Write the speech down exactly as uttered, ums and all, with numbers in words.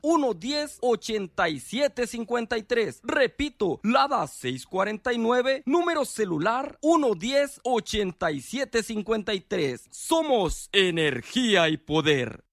uno diez, ochenta y siete cincuenta y tres. Repito, Lada seiscientos cuarenta y nueve, número celular uno diez, ochenta y siete cincuenta y tres. Somos energía y poder.